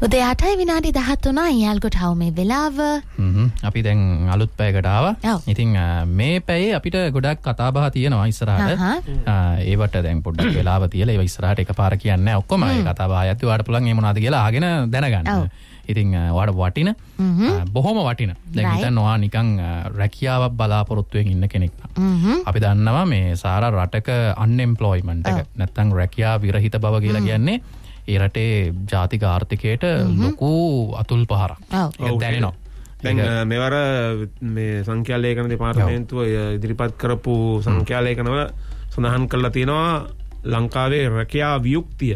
උදේ 8:13 යාල්ගොට හවුමේ වෙලාව. අපි දැන් අලුත් පැයකට ආවා. ඉතින් මේ පැයේ අපිට ගොඩක් කතා බහ තියෙනවා ඉස්සරහට. ඒවට දැන් පොඩ්ඩක් වෙලාව තියලා ඒව ඉස්සරහට එකපාර කියන්නේ නැහැ. ඔක්කොම ඒ කතා බහ යද්දි ඔයාලට පුළුවන් මේ මොනවද කියලා ආගෙන දැනගන්න. ඉතින් ඔයාලට වටින බොහොම වටින. දැන් හිතන්න ඔයා නිකන් රැකියාවක් බලාපොරොත්තුවෙන් ඉන්න කෙනෙක් නම්. අපි දන්නවා මේ සාරා රටක අන්එම්ප්ලොයිමන්ට් එක නැත්නම් රැකියාව විරහිත බව කියලා කියන්නේ ඒ රටේ ජාතික ආර්ථිකයට ලොකු අතුල් පහරක්. ඒක දැනෙනවා. දැන් මෙවර මේ සංඛ්‍යා ලේඛන දෙපාර්තමේන්තුව ඉදිරිපත් කරපු සංඛ්‍යා ලේඛනවල සඳහන් කරලා තියෙනවා ලංකාවේ රැකියා වියුක්තිය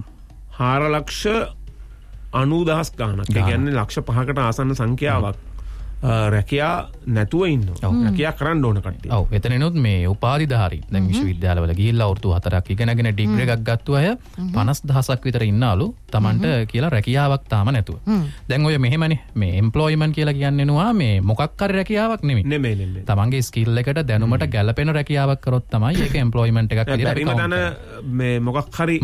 4,90,000 ගාණක්. ඒ කියන්නේ ලක්ෂ 5කට ආසන්න සංඛ්‍යාවක් රැකියා නැතුව ඉන්නවා. රැකියා කරන්න ඕන කට්ටිය. ඔව් එතනිනුත් මේ උපාධිධාරී දැන් විශ්වවිද්‍යාලවල ගිහිල්ලා අවුරුදු 4ක් ඉගෙනගෙන ඩිග්‍රී එකක් ගත්තු අය 50,000ක් විතර ඉන්නලු Tamanට කියලා රැකියාවක් තාම නැතුව. දැන් ඔය මෙහෙමනේ මේ එම්ප්ලොයිමන්ට් කියලා කියන්නේ නුවා මේ මොකක් හරි රැකියාවක් නෙමෙයි. Tamanගේ ස්කිල් එකට දැනුමට ගැළපෙන රැකියාවක් කරොත් තමයි ඒක එම්ප්ලොයිමන්ට් එකක් කියලා හිතන මේ මොකක් හරි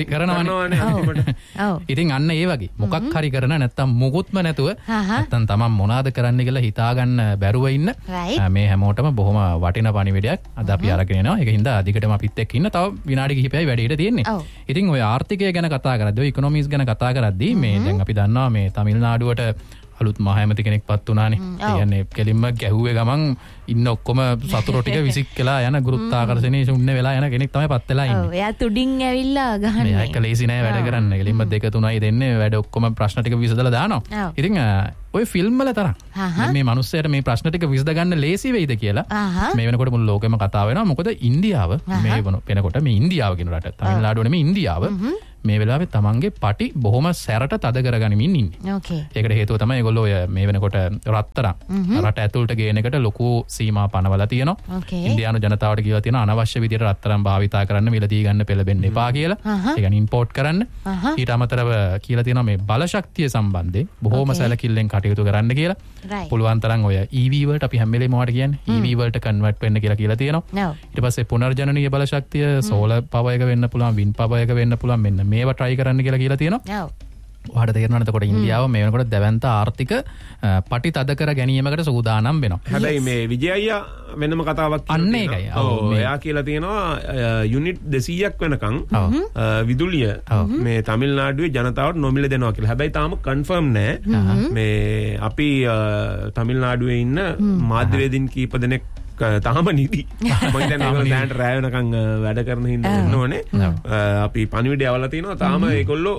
කරනවනේ. ඉතින් අන්න ඒ වගේ මොකක් හරි කරන නැත්තම් මොකුත්ම නැතුව නැත්තම් Taman මොනවාද කරන්න කියලා හිතාගන්න බැරුව ඉන්න මේ හැමෝටම බොහොම වටින පණිවිඩයක් අද අපි අරගෙන එනවා. ඒක හින්දා අධිකටම අපිත් එක්ක ඉන්න තව විනාඩි කිහිපයයි වැඩේට තියෙන්නේ. ඉතින් ඔය ආර්ථිකය ගැන කතා කරද්දී ඔය ඉකොනොමික්ස් ගැන කතා කරද්දී මේ දැන් අපි දන්නවා මේ තමිල්නාඩුවට අලුත් මහඇමති කෙනෙක්පත් වුණානේ. ඒ කියන්නේ කෙලින්ම ගැහුවේ ගමන් ඉන්න ඔක්කොම සතුරු ටික විසිකලා යන ගුරුත්වාකර්ෂණයේ ශුන්‍ය වෙලා යන කෙනෙක් තමයි පත් වෙලා ඉන්නේ. ඔව් එයා තුඩින් ඇවිල්ලා ගහන්නේ. මේක ලේසි නෑ වැඩ කරන්න. කෙලින්ම 2-3යි දෙන්නේ වැඩ ඔක්කොම ප්‍රශ්න ටික විසඳලා දානවා. ඉතින් ඔය ෆිල්ම් වල තරම් මේ මිනිස්සයාට මේ ප්‍රශ්න ටික විසඳ ගන්න ලේසි වෙයිද කියලා මේ වෙනකොට මුළු ලෝකෙම කතා වෙනවා. මොකද ඉන්දියාව මේ වෙනකොට මේ ඉන්දියාව කියන රට තමිල්නාඩුව නෙමෙයි ඉන්දියාව මේ වෙලාවේ තමන්ගේ පටි බොහොම සැරට තද කරගනිමින් ඉන්නේ. ඒකට හේතුව තමයි ඒගොල්ලෝ ඔය මේ වෙනකොට රත්තරන් රට ඇතුළට ගේන එකට ලොකු සීමා පනවලා තියෙනවා. ඉන්දියානු ජනතාවට කියලා තියෙන අනවශ්‍ය විදිහට රත්තරන් භාවිතා කරන්න මිලදී ගන්න පෙළඹෙන්න එපා කියලා. ඒ කියන්නේ ඉම්පෝට් කරන්න. ඊට අමතරව කියලා තියෙනවා මේ බලශක්තිය සම්බන්ධයෙන් බොහොම සැලකිල්ලෙන් කටයුතු කරන්න කියලා. පුළුවන් තරම් ඔය EV වලට අපි හැම වෙලේම මොකට කියන්නේ EV වලට කන්වර්ට් වෙන්න කියලා තියෙනවා. ඊට පස්සේ පුනර්ජනනීය බලශක්තිය සෝලර් පවර් එක වෙන්න පුළුවන් වින්ඩ් පවර් එක වෙන්න පුළුවන් මෙන්න මේවා try කරන්න කියලා තියෙනවා. ඔයාලට තේරෙනවද? එතකොට ඉන්දියාව මේ වෙනකොට දැවැන්ත ආර්ථික පටි තද කර ගැනීමකට සූදානම් වෙනවා. හැබැයි මේ විජය අයියා වෙනම කතාවක් අන්න ඒකයි. එයා කියලා තියෙනවා යුනිට් 200ක් වෙනකන් විදුලිය මේ තමිල්නාඩුවේ ජනතාවට නොමිල දෙනවා කියලා. හැබැයි තාම කන්ෆර්ම් නෑ. මේ අපි තමිල්නාඩුවේ ඉන්න මාධ්‍යවේදීන් කීප දෙනෙක් තාම නිදි. මම දැන් ඒගොල්ලෝ දැනට රැය වෙනකන් වැඩ කරන හින්දා වෙන්න ඕනේ. අපි පණිවිඩය අවලා තිනවා. තාම ඒගොල්ලෝ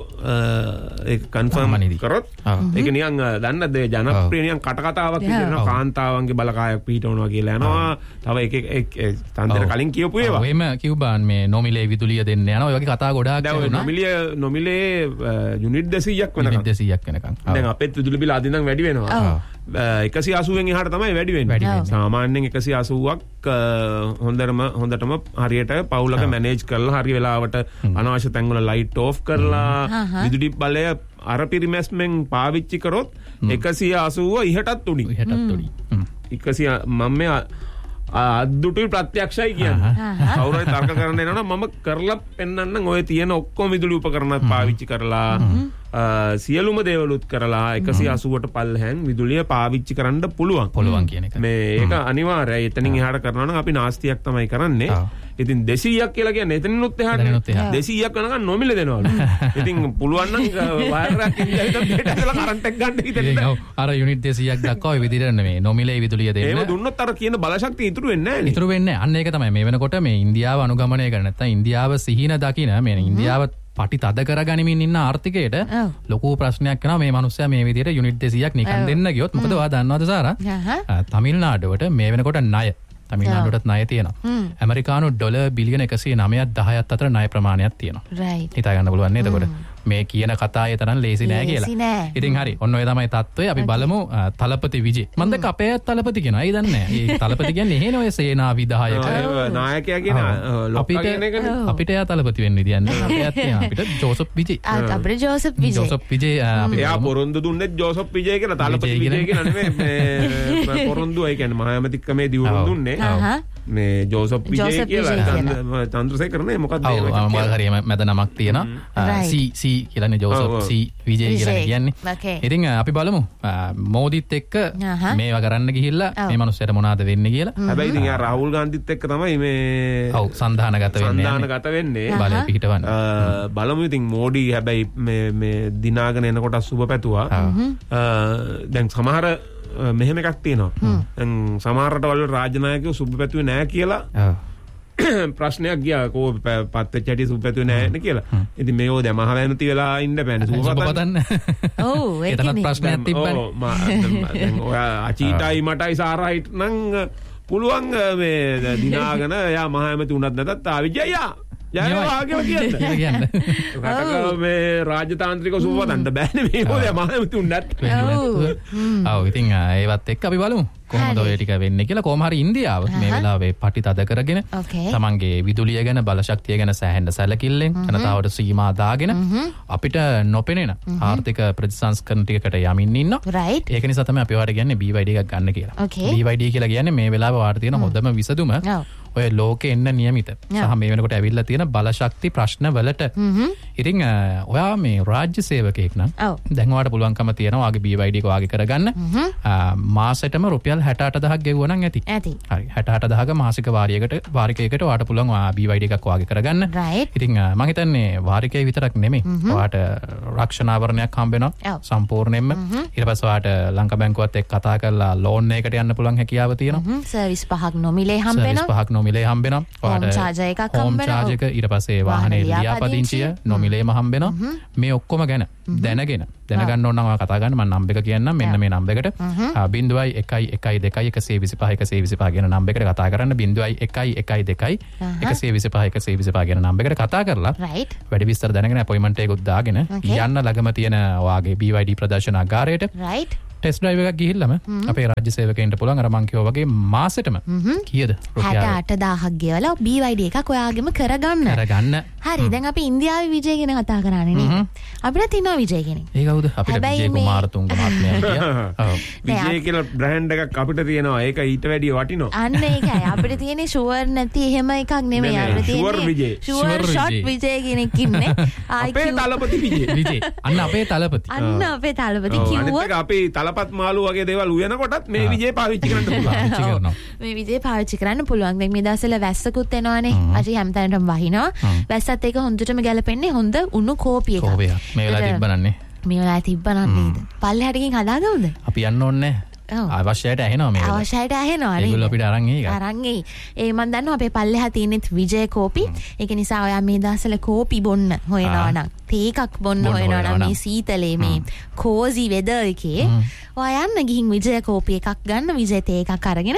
ඒක කන්ෆර්ම් කරොත් ඒක නිකන් දන්නද ජනප්‍රිය නිකන් කටකතාවක් විදිහට කාන්තාවන්ගේ බලකායක් පිටවනවා කියලා යනවා. තව එක තන්දර කලින් කියපු ඒවා. ඔයම කිව්බාන් මේ නොමිලේ විදුලිය දෙන්න යනවා. ඔය වගේ කතා ගොඩාක් වෙනවා. නොමිලේ යුනිට් 200ක් වෙනකන්. දැන් අපේත් විදුලි බිල අදින්නම් වැඩි වෙනවා. 180න් එහාට තමයි වැඩි වෙන්නේ. සාමාන්‍යයෙන් 180ක් හොඳටම හරියට පවුලක මැනේජ් කරලා හරි වෙලාවට අනවශ්‍ය තැන්වල ලයිට් ඕෆ් කරලා විදුලි බලය අර පිරිමැස්මෙන් පාවිච්චි කරොත් 180 ඉහටත් උඩින්. 100 මම මේ අද්දුටුයි ප්‍රත්‍යක්ෂයි කියන්නේ. කවුරුහරි තර්ක කරන්න එනවනම් මම කරලා පෙන්නන්නම් ඔය තියෙන ඔක්කොම විදුලි උපකරණත් පාවිච්චි කරලා සියලුම දේවලුත් කරලා 180ට පල්ලෙහාන් විදුලිය පාවිච්චි කරන්න පුළුවන් කියන එක. මේ ඒක අනිවාර්යයි. එතනින් එහාට කරනවා නම් අපි නාස්තියක් තමයි කරන්නේ. ඉතින් 200ක් කියලා කියන්නේ එතනිනුත් එහාට 200ක් වෙනකන් නොමිල දෙනවලු. ඉතින් පුළුවන් නම් වයර් එකක් ඉඳලා බේට ඇදලා කරන්ට් එක ගන්න හිතෙන්න. අර යුනිට් 200ක් දක්වා ඔය විදිහට නෙමෙයි නොමිලේ විදුලිය දෙන්න. ඒක දුන්නොත් අර කියන බලශක්තිය ඉතුරු වෙන්නේ නැහැ නේ. ඉතුරු වෙන්නේ නැහැ. අන්න ඒක තමයි මේ වෙනකොට මේ ඉන්දියාව අනුගමනය කරන නැත්නම් ඉන්දියාව සිහින දකින මේ ඉන්දියාව පටි තද කරගනිමින් ඉන්න ආර්ථිකයට ලොකු ප්‍රශ්නයක් වෙනවා. මේ මිනිස්සයා මේ විදිහට යුනිට් 200ක් නිකන් දෙන්න ගියොත් මොකද ඔයා දන්නවද සාරා? තමිල්නාඩුවට මේ වෙනකොට ණය තමිල්නාඩුවටත් ණය තියෙනවා. ඇමරිකානු ඩොලර් බිලියන 109ක් 10ක් අතර ණය ප්‍රමාණයක් තියෙනවා. හිතා ගන්න පුළුවන් නේද? එතකොට මේ කියන කතාවේ තරම් ලේසි නෑ කියලා. ඉතින් හරි. ඔන්න ඔය තමයි තත්ත්වය. අපි බලමු තලපති විජේ. මම දැන් අපේ තලපති කියනවා. ඒ දන්නේ නෑ. ඒ තලපති කියන්නේ එහෙන ඔය සේනා විධායක නායකයා කියන ලොක්කා කියන එකනේ. අපිට එයා තලපති වෙන්න විදියන්නේ. අපිට ජෝසප් විජේ. අපිට ජෝසප් විජේ. එයා පොරොන්දු දුන්නේ ජෝසප් විජේ කියලා. තලපති විජේ කියලා නෙමෙයි. පොරොන්දු ඒ කියන්නේ මහා ඇමතිකමේ දියුණුව දුන්නේ. මේ ජෝසප් විජේ කියලා චන්ද්‍රසේකරනේ මොකක්ද හරි මැද නමක් තියෙනවා සී කියලානේ ජෝසප් සී විජේ කියලා කියන්නේ. ඉතින් අපි බලමු මෝදිත් එක්ක මේවා කරන්න ගිහිල්ලා මේ මිනිස්සුන්ට මොනවද වෙන්නේ කියලා. හැබැයි ඉතින් යා රාහුල් ගාන්ධිත් එක්ක තමයි මේ ඔව් සන්දානගත වෙන්නේ බලය පිහිටවන්න. බලමු ඉතින් මෝඩි හැබැයි මේ දිනාගෙන එනකොට සුබ පැතුවා. දැන් සමහර මෙහෙම එකක් තියෙනවා. දැන් සමහර රටවල රාජ්‍ය නායකයෝ සුබ පැතුවේ නැහැ කියලා ප්‍රශ්නයක් ගියා. කෝ පත්වෙච්ච හැටි සුබ පැතුවේ නැහැ කියලා. ඉතින් මේකෝ දැන් මහවැනති වෙලා ඉන්න බෑනේ සුබ පතන්න. ඔව් ඒකනේ ප්‍රශ්නයක් තිබ්බනේ. දැන් ඔයා අචීටයි මටයි සාරයිට නම් පුළුවන් මේ දිනාගෙන යා මහවැමති උනත් නැතත් ආවිජයා යනවා කියලා කියන්න. රටක මේ රාජතාන්ත්‍රික සුබ පතන්න බෑනේ මේකෝ දැන් මහවැමති උනත්. ඔව් ඉතින් ඒවත් එක්ක අපි බලමු කොහොමද ඔය ටික වෙන්නේ කියලා. කොහොම හරි ඉන්දියාව මේ වෙලාවේ පටි තද කරගෙන තමන්ගේ විදුලිය ගැන බල ශක්තිය ගැන සෑහෙන සැලකිල්ලෙන් ජනතාවට සීමා දාගෙන අපිට නොපෙනෙන ආර්ථික ප්‍රතිසංස්කරණ ටිකකට යමින් ඉන්නවා. ඒක නිසා තමයි අපි ඔයාලට කියන්නේ BYD එකක් ගන්න කියලා. BYD කියලා කියන්නේ මේ වෙලාවේ වාට තියෙන හොඳම විසඳුම ඔය ලෝකේ එන්න නියමිත සහ මේ වෙනකොට ඇවිල්ලා තියෙන බල ශක්ති ප්‍රශ්න වලට. ඉතින් ඔයා මේ රාජ්‍ය සේවකයෙක් නම් දැන් ඔයාලට පුළුවන්කම තියෙනවා ඔයාගේ BYD එක ඔයාගේ කරගන්න. මාසෙටම රුපියල් 68000ක් ගෙවුවා නම් ඇති. හරි 68000ක මාසික වාරිකයකට ඔයාලට පුළුවන් BYD එකක් ඔයාගේ කරගන්න. ඉතින් මම හිතන්නේ වාරිකය විතරක් නෙමෙයි. ඔයාට රක්ෂණ ආවරණයක් හම්බ වෙනවා සම්පූර්ණයෙන්ම. ඊට පස්සේ ඔයාට ලංකා බැංකුවත් එක්ක කතා කරලා ලෝන් එකකට යන්න පුළුවන් හැකියාව තියෙනවා. සර්විස් 5ක් නොමිලේ හම්බ වෙනවා. නොමිලේ හම්බෙනවා. හෝම් චාර්ජර් එකක් හම්බෙනවා. හෝම් චාර්ජ් එක ඊට පස්සේ වාහනේ ලියාපදිංචිය නොමිලේම හම්බෙනවා. මේ ඔක්කොම ගැන දැනගෙන දැනගන්න ඕන නම් ඔයා කතා ගන්න. මම නම්බර් එක කියන්නම්. මෙන්න මේ නම්බර් එකට 0.112 කියන නම්බර් එකට කතා කරන්න. 0.112 කියන නම්බර් එකට කතා කරලා වැඩි විස්තර දැනගෙන අපොයින්ට්මන්ට් එකකුත් දාගෙන යන්න ළඟම තියෙන ඔයාගේ BYD ප්‍රදර්ශනාගාරයට ටෙස්ට් ඩ්‍රයිව් එකක් ගිහිල්ලාම අපේ රාජ්‍ය සේවකයන්ට පුළුවන් අර මං කිව්වා වගේ මාසෙටම කීයද? 68000ක් ගෙවලා BYD එකක් ඔයාගෙම කරගන්න. හරි දැන් අපි ඉන්දියාවේ විජය ගැන කතා කරන්නේ නේද? අපිට තියෙනවා විජය කෙනෙක්. ඒ කවුද? අපිට විජය කුමාරතුංග මහත්මයා කිය. විජය කියලා බ්‍රෑන්ඩ් එකක් අපිට තියෙනවා. ඒක ඊට වැඩිය වටිනවා. අන්න ඒකයි. අපිට තියෙන්නේ ෂුවර් නැති එහෙම එකක් නෙමෙයි. අපිට තියෙන්නේ ෂුවර් ෂොට් විජය කෙනෙක් ඉන්නේ. අපේ තලපති විජය. අන්න අපේ තලපති. අන්න අපේ තලපති කිව්වා. අනිත් අපි තලපත් මාළු වගේ දේවල් උයනකොටත් මේ විජය පාවිච්චි කරන්න පුළුවන්. මේ විජය පාවිච්චි කරන්න පුළුවන්. දැන් මේ දවස්වල වැස්සකුත් එනවනේ. අරි හැමතැනටම වහිනවා. වැස්සත් ඒක හොඳටම ගැලපෙන්නේ හොඳ උණු කෝපි එකක්. මේ වෙලාව තිබ්බනන්නේ. මේ වෙලාව තිබ්බනන්නේ. පල්ලෙහාටකින් හදාගමුද? අපි යන්න ඕනේ. අවශ්‍යයට ඇහෙනවා මේ. අවශ්‍යයට ඇහෙනවා නේ. ඒගොල්ලෝ අපිට අරන් එයි. අරන් එයි. ඒ මන් දන්නවා අපේ පල්ලෙහා තියෙනෙත් විජය කෝපි. ඒක නිසා ඔයා මේ දවස්වල කෝපි බොන්න හොයනවා නම් තේ එකක් බොන්න හොයනවා නම් මේ සීතලේ මේ කෝසි වෙදර් එකේ ඔයා යන්න ගිහින් විජය කෝපි එකක් ගන්න. විජය තේ එකක් අරගෙන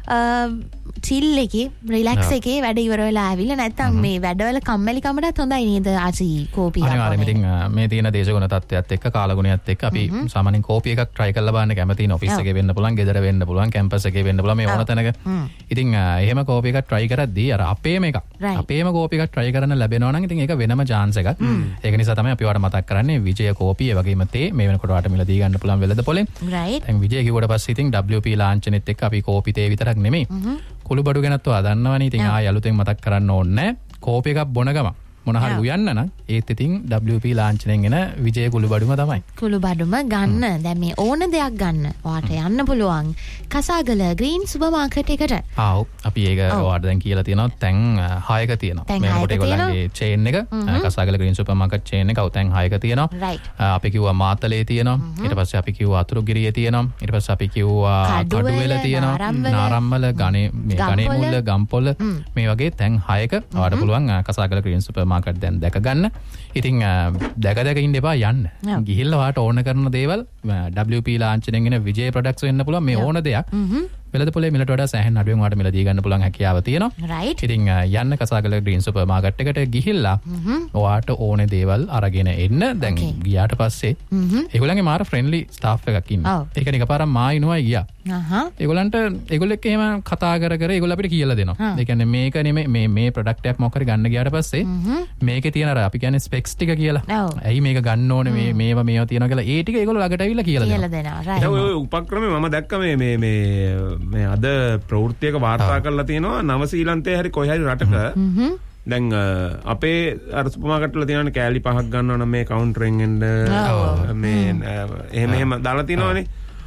චිල් එකේ රිලැක්ස් එකේ වැඩ ඉවර වෙලා ආවිල්ලා නැත්තම් මේ වැඩවල කම්මැලිකමටත් හොඳයි නේද ආචි කෝපි එකක්. අනිවාර්යයෙන් ඉතින් මේ තියෙන දේශගුණ තත්ත්වයක් එක්ක කාලගුණයත් එක්ක අපි සාමාන්‍යයෙන් කෝපි එකක් try කරලා බලන්න කැමතියි. ඔෆිස් එකේ වෙන්න පුළුවන්, ගෙදර වෙන්න පුළුවන්, කැම්පස් එකේ වෙන්න පුළුවන්, මේ ඕන තැනක. ඉතින් එහෙම කෝපි එකක් try කරද්දී අර අපේම කෝපි එකක් try කරන්න ලැබෙනවා නම් ඉතින් ඒක වෙනම chance එකක්. ඒක නිසා තමයි අපි ඔයාලට මතක් කරන්නේ විජය කෝපි ඒ වගේම තේ මේ වෙනකොට ඔයාලට මිලදී ගන්න පුළුවන් වෙලද පොලෙන්. දැන් විජය කිව්වට පස්සේ ඉතින් WP ලාංඡනෙත් එක්ක අපි කෝපි තේ විතරක් නෙමෙයි කුළු බඩු ගැනත් ඔයා දන්නවනේ. ඉතින් ආයෙ අලුතෙන් මතක් කරන්න ඕනේ නැහැ. කෝපි එකක් බොන ගම මොන හරි උයන්න නම් ඒත් ඉතින් WP ලාංඡනෙන් එන විජය කුළු බඩුම තමයි. කුළු බඩුම ගන්න. දැන් මේ ඕන දෙයක් ගන්න. ඔයාට යන්න පුළුවන් කසාගල ග්‍රීන් සුපර් මාකට් එකට. ආව් අපි ඒක ඔයාට දැන් කියලා තියෙනවා. තැන් 6ක තියෙනවා. මේකට ඒගොල්ලන්ගේ චේන් එක කසාගල ග්‍රීන් සුපර් මාකට් චේන් එක තැන් 6ක තියෙනවා. අපි කිව්වා මාතලේ තියෙනවා. ඊට පස්සේ අපි කිව්වා අතුරුගිරියේ තියෙනවා. ඊට පස්සේ අපි කිව්වා කඩුවෙල තියෙනවා. නාරම්මල ගණේ මුල්ල ගම්පොළ මේ වගේ තැන් 6ක ඔයාට පුළුවන් කසාගල ග්‍රීන් සුපර් මාකට් දැන් දැක ගන්න. ඉතින් දැක ඉන්න එපා යන්න. ගිහිල්ලා ඔයාට ඕන කරන දේවල් WP ලාංඡනෙන් එන විජය ප්‍රොඩක්ට්ස් වෙන්න පුළුවන්. මේ ඕන දෙයක් වෙළඳ පොලේ මිලට වඩා සෑහෙන අඩුවෙන් ඔයාට මිල දී ගන්න පුළුවන් හැකියාව තියෙනවා. ඉතින් යන්න කසාගල ග්‍රීන් සුපර් මාකට් එකට ගිහිල්ලා ඔයාට ඕන දේවල් අරගෙන එන්න. දැන් ගියාට පස්සේ ඒගොල්ලන්ගේ මාර ෆ්‍රෙන්ඩ්ලි ස්ටාෆ් එකක් ඉන්නවා. ඒකනේ එකපාරක් මායිනුවයි ගියා. ඒගොල්ලන්ට ඒගොල්ලෝ එක්ක එහෙම කතා කර ඒගොල්ලෝ අපිට කියලා දෙනවා. ඒ කියන්නේ මේක නෙමෙයි මේ ප්‍රොඩක්ට් එකක් මොකක් හරි ගන්න ගියාට පස්සේ මේකේ තියෙන අර අපි කියන්නේ ස්පෙක්ස් ටික කියලා. ඇයි මේක ගන්න ඕනේ මේවා තියෙනවා කියලා ඒ ටික ඒගොල්ලෝ ළඟට ඇවිල්ලා කියලා දෙනවා. ඔය උපක්‍රමය මම දැක්ක මේ අද ප්‍රවෘත්තියක වාර්තා කරලා තියෙනවා නවසීලන්තයේ හරි කොහේ හරි රටක දැන් අපේ අර සුපර් මාකට් වල තියෙනවනේ කෑලි 5ක් ගන්නවා නම් මේ කවුන්ටරෙන් එන්න මේ එහෙම දාලා තියෙනවනේ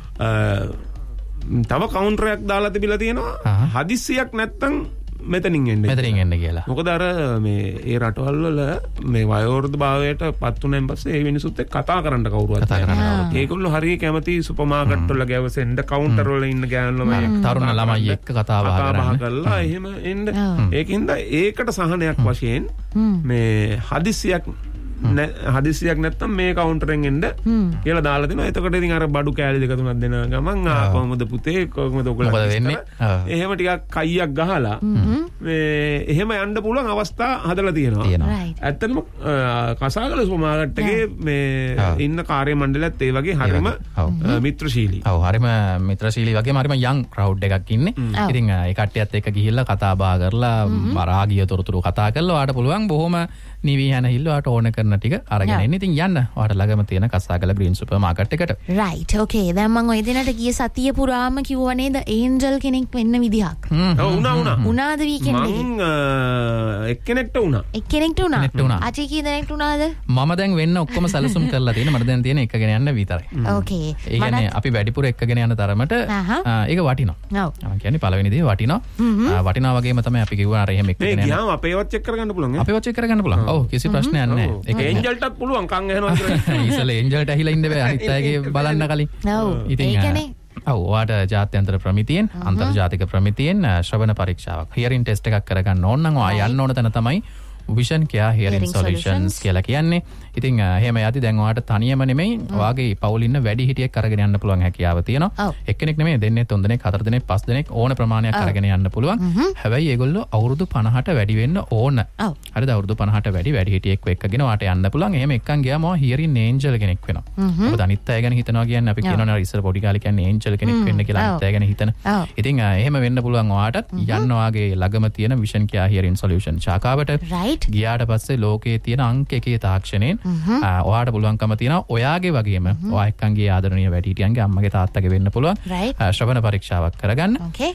තව කවුන්ටරයක් දාලා තිබිලා තියෙනවා හදිස්සියක් නැත්තම් මෙතනින් එන්න කියලා. මොකද අර මේ ඒ රටවල් වල මේ වයෝවෘද්ධ භාවයට පත් වුණාන් පස්සේ ඒ මිනිසුත් එක්ක කතා කරන්න කවුරුවත් නැහැ. ඒගොල්ලෝ හරිය කැමති සුපර් මාකට් වල ගැවසෙන්න කවුන්ටර් වල ඉන්න ගෑනුලා මේ තරුණ ළමයි එක්ක කතා බහ කරලා එහෙම එන්න. ඒකින්ද ඒකට සහනයක් වශයෙන් මේ හදිසියක් නැත්තම් මේ කවුන්ටරෙන් එන්න කියලා දාලා දෙනවා. එතකොට ඉතින් අර බඩු කෑලි දෙක තුනක් දෙන ගමන් කොහොමද පුතේ කොහොමද ඔයගොල්ලෝ වෙන්නේ? එහෙම ටිකක් කයියක් ගහලා මේ එහෙම යන්න පුළුවන් අවස්ථා හදලා තියෙනවා. ඇත්තටම කසාගල සුපර් මාකට් එකේ මේ ඉන්න කාර්ය මණ්ඩලයත් ඒ වගේ හරිම මිත්‍රශීලී. ඔව් හරිම මිත්‍රශීලී වගේම හරිම යං ක්‍රවුඩ් එකක් ඉන්නේ. ඉතින් ඒ කට්ටියත් එක්ක ගිහිල්ලා කතා බහ කරලා රාගීය තොරතුරු කතා කරලා ඔයාට පුළුවන් බොහොම නිවි යන ඔයාට ඕන කරන ටික අරගෙන එන්න. ඉතින් යන්න ඔයාට ළඟම තියෙන කසාගල ග්‍රීන් සුපර් මාකට් එකට. රයිට් ඕකේ. දැන් මම ওই දිනට ගිය සතිය පුරාම කිව්වා නේද ඒන්ජල් කෙනෙක් වෙන්න විදිහක්. ඔව් උනාද වීකෙන්ඩ් එකේ? මම එක්කෙනෙක්ට උනා. අචි කී දෙනෙක්ට උනාද? මම දැන් වෙන්න ඔක්කොම සැලසුම් කරලා තියෙන. මට දැන් තියෙන එකගෙන යන්න විතරයි. ඕකේ. ඒ කියන්නේ අපි වැඩිපුර එකගෙන යන තරමට ඒක වටිනවා. ඔව්. මම කියන්නේ පළවෙනි දේ වටිනවා. වටිනවා වගේම තමයි අපි කිව්වා අර එහෙම එකගෙන යන. ඒ ගියාම අපේවත් චෙක් කරගන්න පුළුවන්. අපේවත් චෙක් කරගන්න පුළුවන්. ඔව් කිසි ප්‍රශ්නයක් නැහැ. ඒක ඒන්ජල්ටත් පුළුවන් කන් ඇහෙනවා කියලා. ඉතින් ඒන්ජල්ට ඇහිලා ඉන්න බෑ අනිත් අයගේ බලන්න කලින්. ඔව්. ඉතින් ඔව් ඔයාට ජාත්‍යන්තර ප්‍රමිතියෙන් අන්තර්ජාතික ප්‍රමිතියෙන් ශ්‍රවණ පරීක්ෂාවක් හියරින් ටෙස්ට් එකක් කරගන්න ඕන නම් ඔයා යන්න ඕන තැන තමයි විෂන් කෙයා හියරින් සොලියුෂන්ස් කියලා කියන්නේ. ඉතින් එහෙම යති දැන් ඔයාට තනියම නෙමෙයි ඔයාගේ පවුල ඉන්න වැඩි හිටියෙක් අරගෙන යන්න පුළුවන් හැකියාව තියෙනවා. එක්කෙනෙක් නෙමෙයි දෙන්නෙක් තුන් දෙනෙක් හතර දෙනෙක් පස් දෙනෙක් ඕන ප්‍රමාණයක් අරගෙන යන්න පුළුවන්. හැබැයි ඒගොල්ලෝ අවුරුදු 50ට වැඩි වෙන්න ඕන. හරිද? අවුරුදු 50ට වැඩි හිටියෙක් එක්කගෙන ඔයාට යන්න පුළුවන්. එහෙම එක්කන් ගියාම ඔයා හියරින් ඒන්ජල් කෙනෙක් වෙනවා. මොකද අනිත් අය ගැන හිතනවා කියන්නේ අපි කියනවා නේද ඉස්සර පොඩි කාලේ කියන්නේ ඒන්ජල් කෙනෙක් වෙන්න කියලා අනිත් අය ගැන හිතන. ඉතින් එහෙම වෙන්න පුළුවන් ඔයාට යන්න ඔයාගේ ළඟම තියෙන විෂන් කෙයා හියරින් සොලියුෂන් ශාඛාවට. ගියාට පස්සේ ලෝකයේ තියෙන අංක එකේ තාක්ෂණයෙන් ඔයාට පුළුවන්කම තියෙනවා ඔයාගේ වගේම ඔයා එක්කන්ගේ ආදරණීය වැඩිහිටියන්ගේ අම්මගේ තාත්තගේ වෙන්න පුළුවන් ශ්‍රවණ පරීක්ෂාවක් කරගන්න.